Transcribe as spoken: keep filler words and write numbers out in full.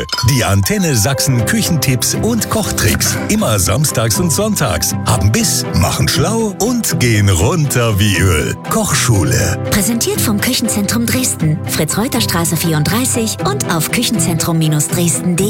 Die Antenne Sachsen Küchentipps und Kochtricks. Immer samstags und sonntags. Haben Biss, machen schlau und gehen runter wie Öl. Kochschule. Präsentiert vom Küchenzentrum Dresden. Fritz-Reuter-Straße vierunddreißig und auf küchenzentrum Dresden punkt de.